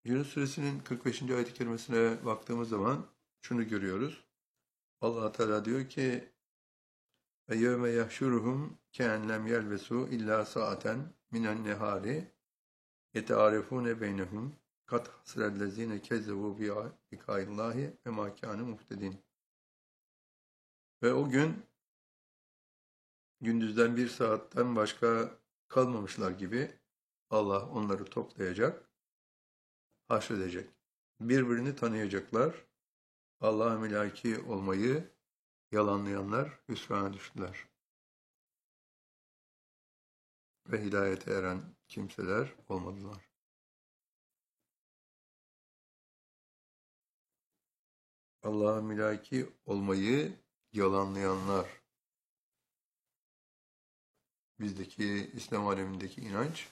Yunus Suresinin 45. ayet-i kerimesine baktığımız zaman şunu görüyoruz. Allah Teala diyor ki: "Ve yevme yahşuruhum ke'en yelbesu illa sa'aten minen nehari yetearefune beynehum kat hasrellezine kezzebu bi likâillahi ve mâ kânû muhtedin." Ve o gün gündüzden bir saatten başka kalmamışlar gibi Allah onları toplayacak, haşredecek. Birbirini tanıyacaklar. Allah'a mülaki olmayı yalanlayanlar hüsrana düştüler. Ve hidayete eren kimseler olmadılar. Allah'a mülaki olmayı yalanlayanlar. Bizdeki İslam alemindeki inanç,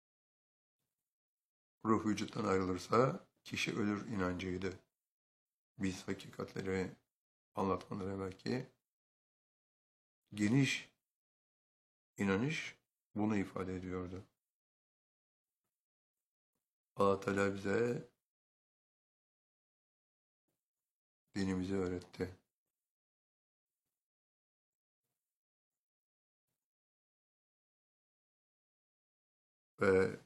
ruh vücuttan ayrılırsa kişi ölür inancıydı. Biz hakikatleri anlatmadan evvelki geniş inanış bunu ifade ediyordu. Allah Teala bize dinimizi öğretti. Ve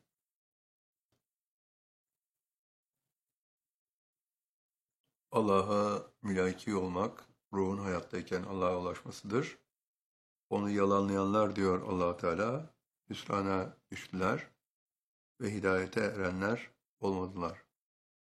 Allah'a mülaki olmak, ruhun hayattayken Allah'a ulaşmasıdır. Onu yalanlayanlar diyor Allah Teala, hüsrana düştüler ve hidayete erenler olmadılar.